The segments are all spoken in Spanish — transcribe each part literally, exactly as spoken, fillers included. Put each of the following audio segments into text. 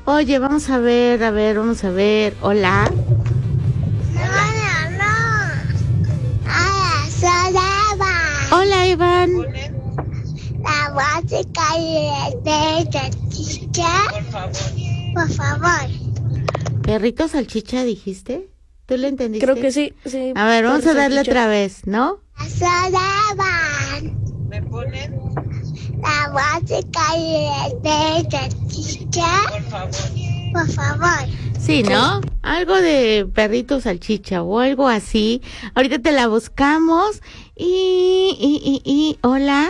Oye, vamos a ver, a ver, vamos a ver. Hola. No, no, no. Hola, soy Eva. Hola, Iván. La música de salchicha. Por favor. Por favor. ¿Perrito salchicha dijiste? ¿Tú lo entendiste? Creo que sí, sí. A ver, vamos a darle salchicha. otra vez, ¿no? Soy Eva. ¿Me ponen? La música de salchicha. Por favor. Por favor. Sí, ¿no? Algo de perrito salchicha o algo así. Ahorita te la buscamos. Y, y, y, y, hola.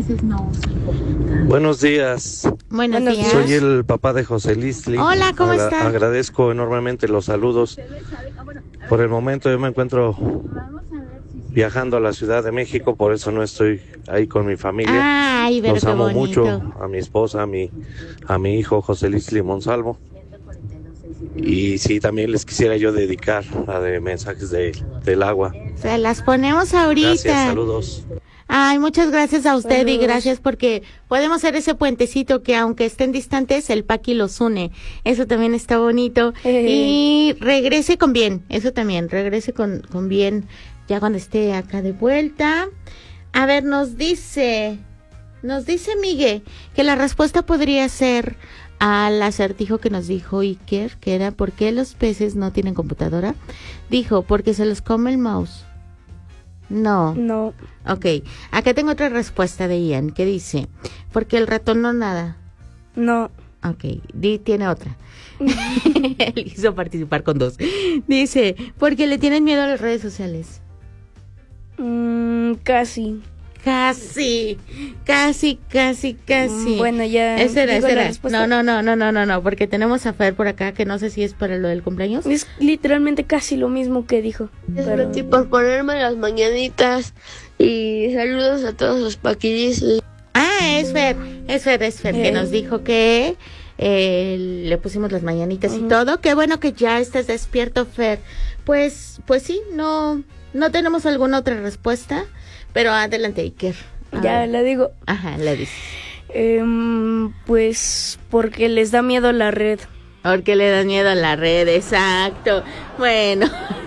Buenos días. Buenos, Buenos días. Soy el papá de José Lisli. Hola, ¿cómo Agra- está? Agradezco enormemente los saludos. Por el momento yo me encuentro viajando a la Ciudad de México, por eso no estoy ahí con mi familia. Ay, pero Los qué amo bonito. mucho, a mi esposa, a mi, a mi hijo José Lisli Monsalvo. Y sí, también les quisiera yo dedicar la de mensajes de, del agua. Se las ponemos ahorita. Gracias, saludos. Ay, muchas gracias a usted y Saludos. gracias porque podemos hacer ese puentecito que aunque estén distantes, el Paqui los une. Eso también está bonito. Eh. Y regrese con bien, eso también, regrese con, con bien ya cuando esté acá de vuelta. A ver, nos dice, nos dice Miguel que la respuesta podría ser al acertijo que nos dijo Iker, que era ¿por qué los peces no tienen computadora? Dijo, porque se los come el mouse. No. No. Ok, acá tengo otra respuesta de Ian que dice, porque el ratón no nada. No. Ok, Di tiene otra. Él hizo participar con dos. Dice, porque le tienen miedo a las redes sociales. Mm, casi. Casi, casi, casi, casi. Mm, Bueno, ya. Esa era, digo esa la era. respuesta. No, no, no, no, no, no, no, porque tenemos a Fer por acá, que no sé si es para lo del cumpleaños. Es literalmente casi lo mismo que dijo. Es Pero- Betty por ponerme las mañanitas y saludos a todos los paquillis. Ah, es Fer, es Fer, es Fer, que Eh. nos dijo que eh, le pusimos las mañanitas y Ujú. todo. Qué bueno que ya estás despierto, Fer. Pues, pues sí, no, no tenemos alguna otra respuesta, pero adelante, Iker. A Ya ver. la digo. Ajá, le dices. Em, pues porque les da miedo la red. Porque le da miedo a la red, exacto. Bueno.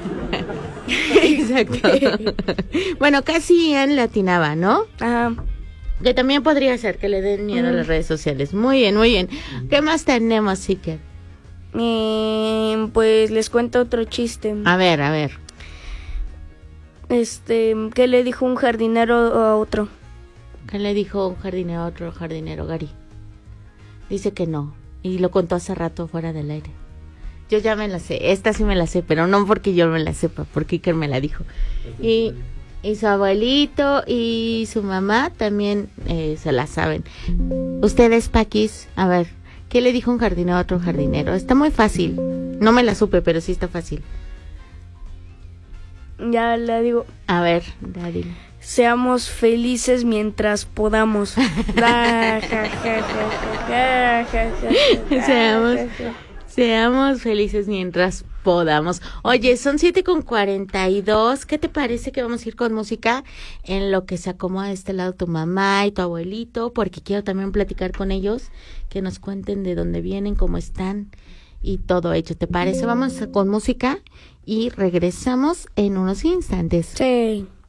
Exacto. Bueno, casi en latinaba, ¿no? Ajá. Que también podría ser que le den miedo a las Mm. redes sociales. Muy bien, muy bien. ¿Qué más tenemos, Iker? Em, pues les cuento otro chiste. A ver, a ver. Este, ¿qué le dijo un jardinero a otro? ¿Qué le dijo un jardinero a otro jardinero, Gary? Dice que no. Y lo contó hace rato fuera del aire. Yo ya me la sé. Esta sí me la sé, pero no porque yo me la sepa, porque Iker me la dijo. Y, y su abuelito y su mamá también eh, se la saben. Ustedes, Paquis, a ver, ¿qué le dijo un jardinero a otro jardinero? Está muy fácil. No me la supe, pero sí está fácil. Ya la digo. A ver, Daddy. Seamos felices mientras podamos. Ja, ja, ja, ja, ja, ja, ja, ja, Seamos, ja, ja. seamos felices mientras podamos. Oye, son siete con cuarenta y dos. ¿Qué te parece que vamos a ir con música en lo que se acomoda de este lado tu mamá y tu abuelito? Porque quiero también platicar con ellos, que nos cuenten de dónde vienen, cómo están y todo hecho. ¿Te parece? Vamos a- con música y regresamos en unos instantes. Sí.